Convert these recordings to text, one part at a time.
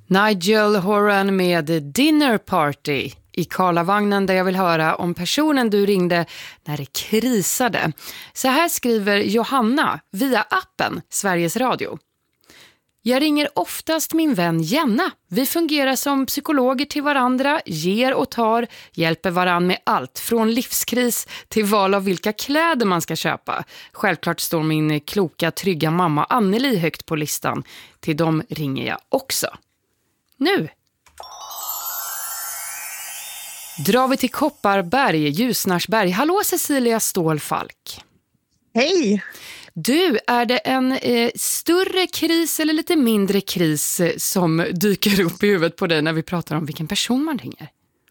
Nigel Horan med Dinner Party i Karlavagnen, där jag vill höra om personen du ringde när det krisade. Så här skriver Johanna via appen Sveriges Radio. Jag ringer oftast min vän Jenna. Vi fungerar som psykologer till varandra, ger och tar, hjälper varann med allt från livskris till val av vilka kläder man ska köpa. Självklart står min kloka, trygga mamma Anneli högt på listan. Till dem ringer jag också. Nu drar vi till Kopparberg, Ljusnarsberg. Hallå Cecilia Stålfalk. Hej! Du, är det en större kris eller lite mindre kris som dyker upp i huvudet på dig när vi pratar om vilken person man ringer?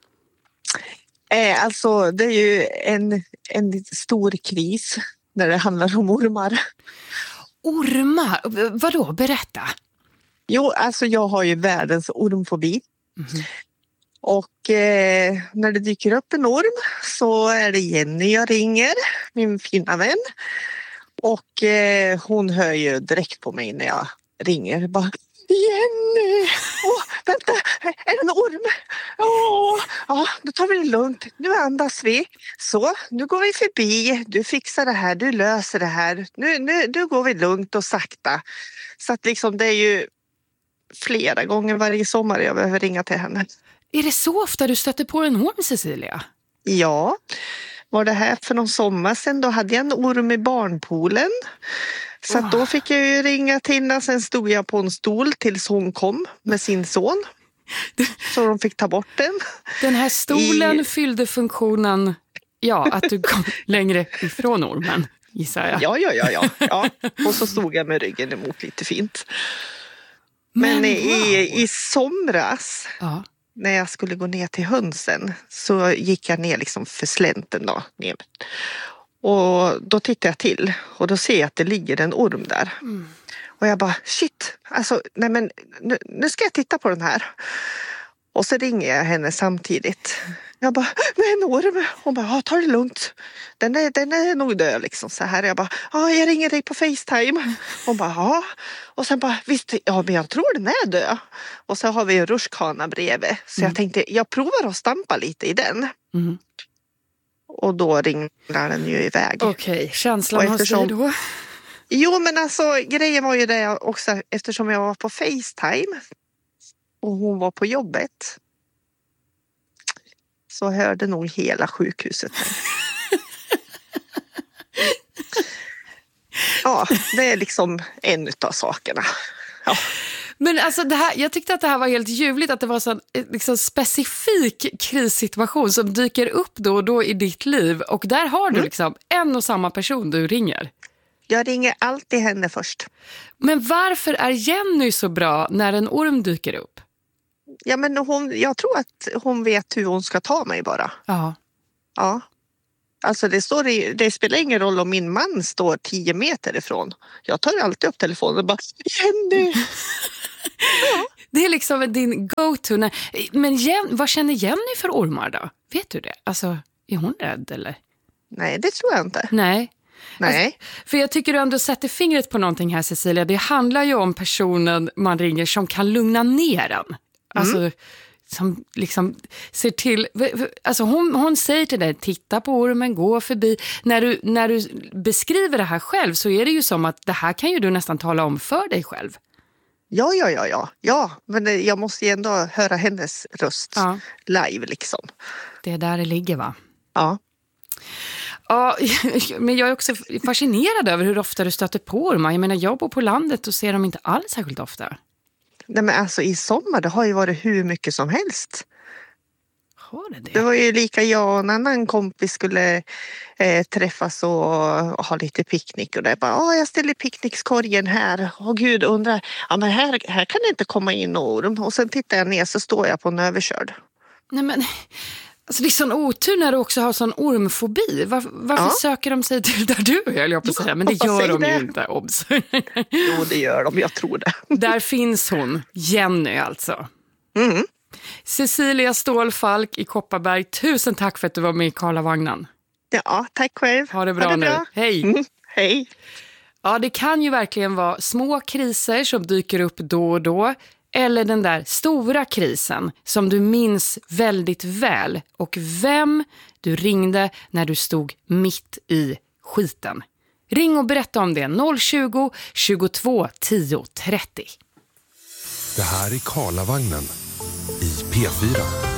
Alltså det är ju en stor kris när det handlar om ormar. Ormar? Vadå? Berätta. Jo, alltså jag har ju världens ormfobi. Mm. Och när det dyker upp en orm så är det Jenny jag ringer, min fina vän. Och hon hör ju direkt på mig när jag ringer. Bara, Jenny! Vänta, är det en orm? Ja, då tar vi det lugnt. Nu andas vi. Så, nu går vi förbi. Du fixar det här, du löser det här. Nu går vi lugnt och sakta. Så att liksom det är ju flera gånger varje sommar jag behöver ringa till henne. Är det så ofta du stöter på en orm, Cecilia? Ja. Var det här för någon sommar sedan, då hade jag en orm i barnpoolen. Så att då fick jag ju ringa till henne. Sen stod jag på en stol tills hon kom med sin son. Så de fick ta bort den. Den här stolen fyllde funktionen, att du kom längre ifrån ormen, gissar jag. Ja. Och så stod jag med ryggen emot lite fint. Men i somras... Ja. När jag skulle gå ner till hönsen så gick jag ner liksom för slänten då. Ner. Och då tittar jag till och då ser jag att det ligger en orm där. Mm. Och jag bara, shit, alltså, nej men nu ska jag titta på den här. Och så ringer jag henne samtidigt. Jag bara, men en orm. Hon bara, ta det lugnt. Den är nog död liksom så här. Jag bara, jag ringer dig på FaceTime. Hon bara, ja. Och sen bara, visst, men jag tror den är död. Och så har vi en rutschkana bredvid. Så jag tänkte, jag provar att stampa lite i den. Mm. Och då ringlar den ju iväg. Okej, känslan hos dig då? Jo, men alltså grejen var ju det också, eftersom jag var på FaceTime och hon var på jobbet, så hörde nog hela sjukhuset mig. Ja, det är liksom en av sakerna. Ja. Men alltså jag tyckte att det här var helt ljuvligt, att det var en liksom specifik krissituation som dyker upp då och då i ditt liv. Och där har du liksom en och samma person du ringer. Jag ringer alltid henne först. Men varför är Jenny så bra när en orm dyker upp? Ja, men jag tror att hon vet hur hon ska ta mig bara. Ja. Alltså det spelar ingen roll om min man står 10 meter ifrån. Jag tar alltid upp telefonen och bara, Jenny! Ja. Det är liksom din go-to. Men vad känner Jenny för ormar då? Vet du det? Alltså, är hon rädd eller? Nej, det tror jag inte. Nej. Nej. Alltså, för jag tycker du ändå sätter fingret på någonting här, Cecilia. Det handlar ju om personen man ringer som kan lugna ner en. Alltså, som liksom ser till... Alltså hon säger till dig, titta på ormen, gå förbi. När du beskriver det här själv så är det ju som att det här kan ju du nästan tala om för dig själv. Ja, men jag måste ju ändå höra hennes röst live liksom. Det är där det ligger, va? Ja. Ja, men jag är också fascinerad över hur ofta du stöter på ormar. Jag menar, jag bor på landet och ser dem inte alls särskilt ofta. Nej, men alltså i sommar det har ju varit hur mycket som helst. Har det? Det var ju lika jag och en annan kompis skulle träffas och ha lite picknick. Och det bara, jag ställer picknickskorgen här. Gud, undrar, men här kan det inte komma in orm. Och sen tittar jag ner så står jag på en överkörd. Nej, men... Alltså det är sån otur när du också har sån ormfobi. Varför söker de sig till där du höll jag på att säga? Men det gör de ju inte, obs. Jo, det gör de, jag tror det. Där finns hon, Jenny alltså. Mm. Cecilia Stålfalk i Kopparberg, tusen tack för att du var med i Karlavagnen. Ja, tack själv. Ha det bra nu. Hej. Hej. Ja, det kan ju verkligen vara små kriser som dyker upp då och då. eller den där stora krisen som du minns väldigt väl och vem du ringde när du stod mitt i skiten. Ring och berätta om det 020 22 10 30. Det här är Karlavagnen i P4.